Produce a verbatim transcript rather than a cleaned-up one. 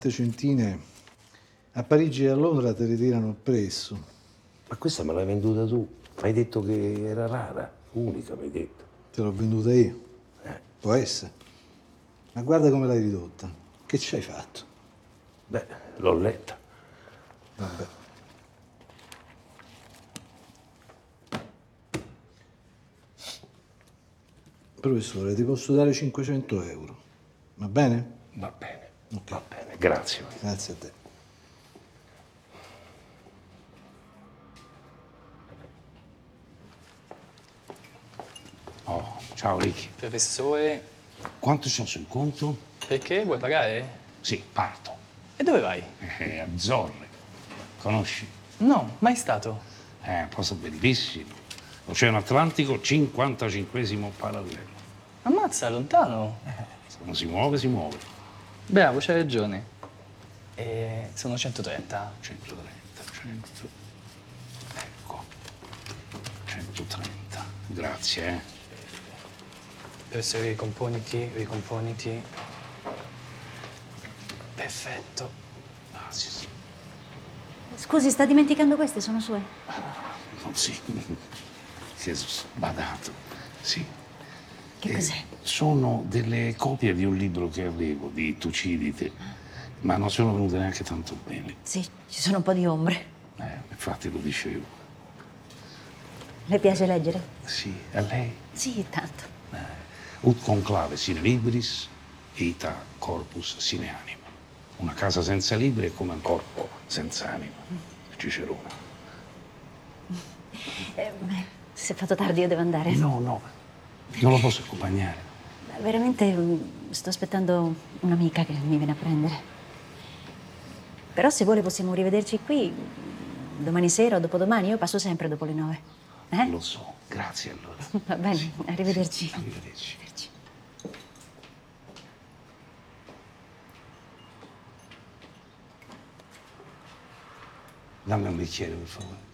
Centine a Parigi e a Londra te ritirano il prezzo. Ma questa me l'hai venduta tu. Mi hai detto che era rara, unica, mi hai detto. Te l'ho venduta io. Eh. Può essere. Ma guarda come l'hai ridotta. Che ci hai fatto? Beh, l'ho letta. Vabbè. Professore, ti posso dare cinquecento euro. Va bene? Va bene, Ok. va bene, grazie. Grazie a te. Oh, ciao Ricky. Professore, Quanto c'ho sul conto? perché? Vuoi pagare? Sì, parto. E dove vai? Eh, a Zorre. Conosci? No, mai stato. È un posto bellissimo. Oceano Atlantico, cinquantacinquesimo parallelo. Ammazza, lontano. Se non si muove, si muove. Bravo, c'hai ragione. E sono centotrenta. centotrenta, cento. Ecco. centotrenta. Grazie, eh. Professore, ricomponiti, ricomponiti. Perfetto. Grazie, sì. Scusi, sta dimenticando queste? Sono sue? Oh, sì. Che sbadato. Sì. Che Eh, cos'è? Sono delle copie di un libro che avevo, di Tucidide, ma non sono venute neanche tanto bene. Sì, ci sono un po' di ombre. Eh, infatti lo dicevo. Le piace leggere? Sì, a lei? Sì, tanto. Ut conclave sine libris, ita corpus sine anima. Una casa senza libri è come un corpo senza anima. Cicerone. Eh, beh, se è fatto tardi io devo andare. No, no, non lo posso accompagnare. Veramente mm, sto aspettando un'amica che mi viene a prendere. Però se vuole possiamo rivederci qui mm, domani sera o dopodomani. Io passo sempre dopo le nove. Eh? Lo so, grazie allora. Va bene, arrivederci. Arrivederci. Arrivederci. Dammi un bicchiere, per favore.